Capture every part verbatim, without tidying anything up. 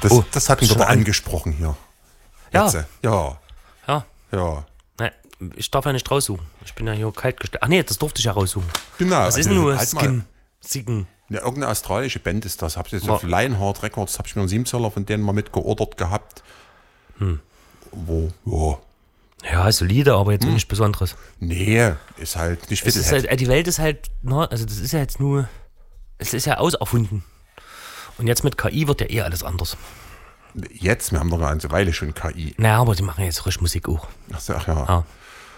Das, Oh, das hatten wir schon doch an. angesprochen hier. Ja. Jetzt, ja. Ja. Ja. Nein, ich darf ja nicht raussuchen. Ich bin ja hier kalt gestellt. Ach nee, das durfte ich ja raussuchen. Genau. Was ist also denn nur halt mal- Skin? Siegen. Ja, irgendeine australische Band ist das. Hab ich jetzt War- auf Lionheart Records, habe ich mir einen Siebenzöller von denen mal mitgeordert gehabt. Hm. Wo, ja. Ja, solide, aber jetzt nichts Besonderes. Nee, ist halt nicht Es ist Fiddlehead. halt, die Welt ist halt, na, also das ist ja jetzt nur, es ist ja auserfunden. Und jetzt mit K I wird ja eh alles anders. Jetzt, wir haben doch eine ganze Weile schon K I. Naja, aber die machen jetzt frisch Musik auch. Ach, so, ach ja. Ah.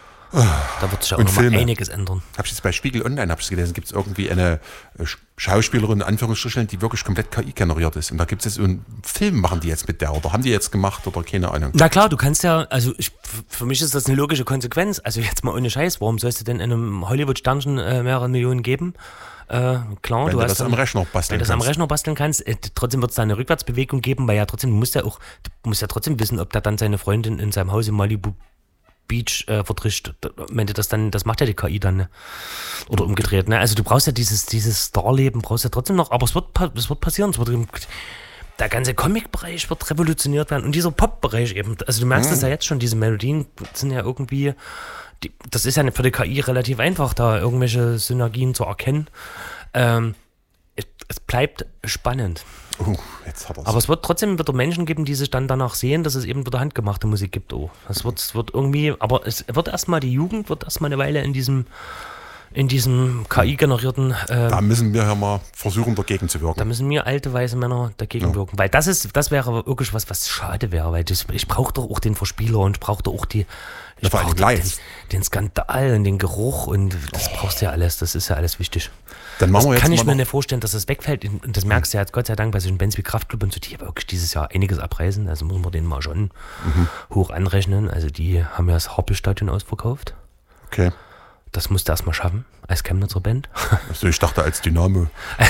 Da wird sich ja auch Und noch mal Filme. einiges ändern. Habe ich jetzt bei Spiegel Online hab ich gelesen, gibt es irgendwie eine äh, Sch- Schauspielerin, in Anführungsstrichen, die wirklich komplett K I generiert ist. Und da gibt es jetzt so einen Film, machen die jetzt mit der, oder haben die jetzt gemacht, oder keine Ahnung. Na klar, du kannst ja, also ich, für mich ist das eine logische Konsequenz. Also jetzt mal ohne Scheiß, warum sollst du denn einem Hollywood-Sternchen äh, mehrere Millionen geben? Äh, klar, Wenn du du hast das dann, am Rechner basteln wenn du das am kannst. Rechner basteln kannst, äh, trotzdem wird es da eine Rückwärtsbewegung geben, weil ja trotzdem, du musst ja auch, du musst ja trotzdem wissen, ob da dann seine Freundin in seinem Haus in Malibu Beach äh, vertrischt. Wenn du das dann, das macht ja die K I dann, ne? Oder umgedreht, ne? Also du brauchst ja dieses, dieses Star-Leben, brauchst ja trotzdem noch, aber es wird, pa- es wird passieren, es wird, der ganze Comic-Bereich wird revolutioniert werden und dieser Pop-Bereich eben, also du merkst das ja jetzt schon, diese Melodien sind ja irgendwie, die, das ist ja für die K I relativ einfach, da irgendwelche Synergien zu erkennen. Ähm, es, es bleibt spannend. Oh, jetzt hat er's. Aber es wird trotzdem wieder Menschen geben, die sich dann danach sehen, dass es eben wieder handgemachte Musik gibt. Oh, es wird, es wird irgendwie, aber es wird erstmal, die Jugend wird erstmal eine Weile in diesem, in diesem K I-generierten, äh, Da müssen wir ja mal versuchen, dagegen zu wirken. da müssen wir alte weiße Männer dagegen Ja. wirken. Weil das ist, das wäre wirklich was, was schade wäre, weil das, ich brauche doch auch den Verspieler und ich brauche doch auch die, ich vor allem brauche den, live. den Skandal und den Geruch und das brauchst du ja alles, das ist ja alles wichtig. Dann machen wir Das jetzt kann ich mal mir noch, nicht vorstellen, dass das wegfällt. Und das merkst du ja jetzt Gott sei Dank bei solchen Bands wie Kraftklub und so, die ja wirklich dieses Jahr einiges abreißen. Also muss man denen mal schon Mhm. hoch anrechnen. Also die haben ja das Happelstadion ausverkauft. Okay. Das musst du erstmal schaffen, als Chemnitzer Band. Also ich dachte als Dynamo.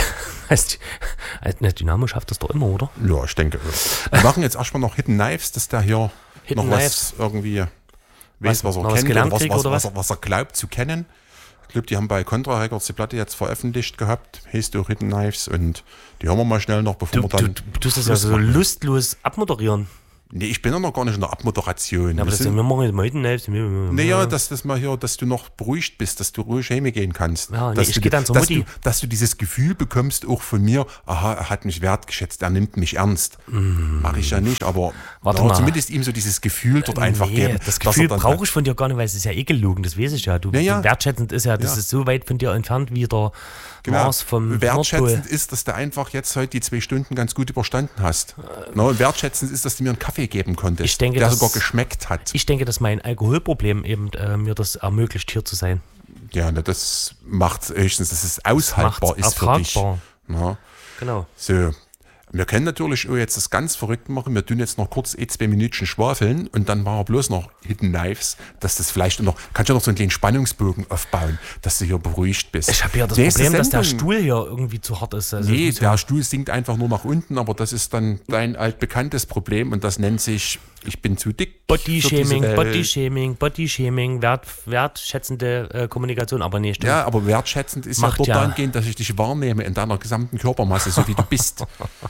als, als eine Dynamo schafft das doch immer, oder? Ja, ich denke. Wir machen jetzt erstmal noch Hidden Knives, dass der hier Hidden noch Knives. was irgendwie weiß, Was- was er noch was kennt gelernt oder was, kriegt was, oder was, was? er, was er glaubt zu kennen. Ich glaube, die haben bei Contra Records die Platte jetzt veröffentlicht gehabt, heißt auch Hidden Knives, und die hören wir mal schnell noch, bevor Du, wir du, dann... du tust das ja so lustlos abmoderieren. Nee, ich bin ja noch gar nicht in der Abmoderation. Ja, aber Wir das sind- sind, wir machen jetzt mal hinten. Naja, dass das mal hier, dass du noch beruhigt bist, dass du ruhig heimgehen kannst. Ja, nee, dass ich du, geh dann zur dass Mutti. Du, dass du dieses Gefühl bekommst, auch von mir, aha, er hat mich wertgeschätzt, er nimmt mich ernst. Mm. Mache ich ja nicht, aber Warte ja, mal. zumindest ihm so dieses Gefühl dort einfach nee, geben. das dass er Gefühl dann- brauche ich von dir gar nicht, weil es ist ja eh gelogen, das weiß ich ja. Du, Ja, ja. du wertschätzend ist ja, das Ja. ist so weit von dir entfernt wie der Genau. Mars vom Nordpol. Wertschätzend ist, dass du einfach jetzt heute die zwei Stunden ganz gut überstanden hast. No, und wertschätzend ist, dass du mir einen Kaffee geben konntest, Ich denke, der das- sogar geschmeckt hat. Ich denke, dass mein Alkoholproblem eben äh, mir das ermöglicht, hier zu sein. Ja, na, das macht höchstens, dass es aushaltbar Macht's ist für dich. ertragbar. Na, Genau. so. Wir können natürlich auch jetzt das ganz verrückt machen. Wir tun jetzt noch kurz eh zwei Minütchen schwafeln und dann machen wir bloß noch Hidden Knives, dass das vielleicht noch, kannst du noch so einen kleinen Spannungsbogen aufbauen, dass du hier beruhigt bist. Ich habe ja das Nächste Problem, dass der Sendung- Stuhl hier irgendwie zu hart ist. Also Nee, ich muss ja- der Stuhl sinkt einfach nur nach unten, aber das ist dann dein altbekanntes Problem und das nennt sich, ich bin zu dick. für diese Bodyshaming, Welt. Bodyshaming, Bodyshaming, wert, wertschätzende äh, Kommunikation, aber nee, stimmt. Ja, aber wertschätzend ist Macht ja dort ja. dahingehend, dass ich dich wahrnehme in deiner gesamten Körpermasse, so wie du bist.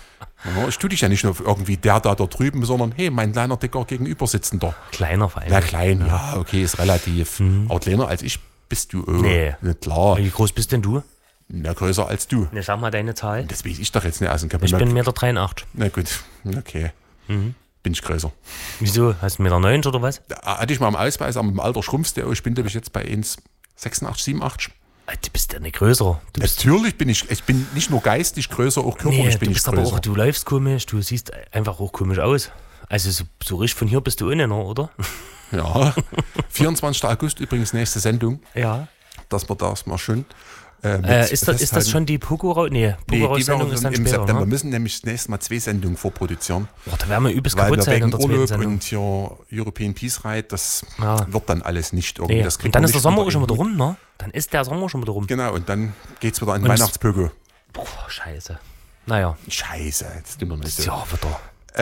Ja, ich tue dich ja nicht nur irgendwie der da da drüben, sondern hey, mein kleiner Dicker Gegenübersitzender. Kleiner Verein. Na klein, ja, okay, ist relativ. Aber kleiner als ich bist du. Oh, Nee. Na klar, Wie groß bist denn du? na, größer als du. Ne, sag mal deine Zahl. Das weiß ich doch jetzt nicht aus dem Ich bin Kabinett. eins Komma dreiundachtzig Meter. Na gut, okay. Bin ich größer. Wieso? Hast du eins Komma neunzig Meter oder was? Da hatte ich mal im Ausweis, aber im Alter schrumpfst du. Ich bin, glaube ich, jetzt bei eins Komma sechsundachtzig, siebenundachtzig. Ah, Du bist ja nicht größer. Du bist, Natürlich bin ich, ich bin nicht nur geistig größer, auch körperlich nee, bin du ich bist aber größer. auch, du läufst komisch, du siehst einfach auch komisch aus. Also so, so richtig von hier bist du ohne noch, oder? Ja. vierundzwanzigster August übrigens nächste Sendung, Ja. dass wir das mal schön. Äh, mit Äh, ist, das, ist das festhalten. schon die Pogo-Raus? Nee, Nee, die Pogo-Raus-Sendung werden ist dann im später, September. Wir ne? müssen nämlich das nächste Mal zwei Sendungen vorproduzieren. Boah, da werden wir übelst Weil kaputt wir sein in wegen der zweiten Urlaub Sendung. und hier European Peace Ride, das Ja. wird dann alles nicht irgendwie. Nee. Das kriegt Und dann man ist der nicht Sommer unter auch schon wieder einen Hut. rum, ne? Dann ist der Sommer schon wieder rum. Genau, und dann geht's wieder an Und es- Weihnachtspögel. Boah, scheiße. Naja, Scheiße, jetzt tun wir nicht so. ja, wieder.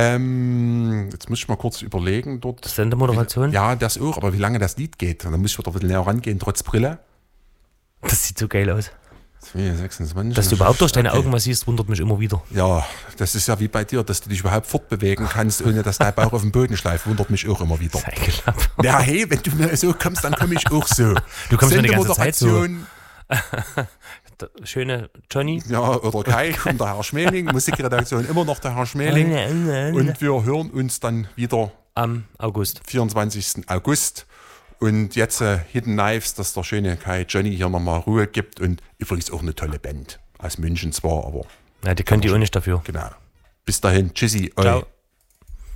Ähm, jetzt muss ich mal kurz überlegen dort. Sendemoderation? Ja, das auch, aber wie lange das Lied geht. Da muss ich wieder ein bisschen näher rangehen, trotz Brille. Das sieht so geil aus. zwei sechsundzwanzig. Dass du überhaupt durch deine okay. Augen was siehst, wundert mich immer wieder. Ja, das ist ja wie bei dir, dass du dich überhaupt fortbewegen kannst, ohne dass dein Bauch auf dem Boden schleift, wundert mich auch immer wieder. Ja, hey, wenn du mir so kommst, dann komme ich auch so. Du kommst mir die ganze Zeit so. Schöne Johnny. Ja, oder Kai und der Herr Schmeling, Musikredaktion, immer noch der Herr Schmeling. Und wir hören uns dann wieder am August. vierundzwanzigsten August. Und jetzt äh, Hidden Knives, dass der schöne Kai Johnny hier nochmal Ruhe gibt. Und übrigens auch eine tolle Band. Aus München zwar, aber... Ja, die können die auch nicht dafür. Genau. Bis dahin. Tschüssi. Ciao.